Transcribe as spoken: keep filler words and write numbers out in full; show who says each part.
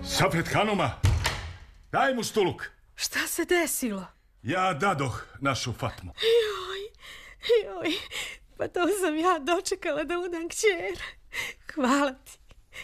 Speaker 1: Safet Hanuma, daj mu stuluk.
Speaker 2: Šta se desilo?
Speaker 1: Ja dadoh našu Fatmu.
Speaker 2: Joj, joj, pa to sam ja dočekala da udam kćer. Hvala ti,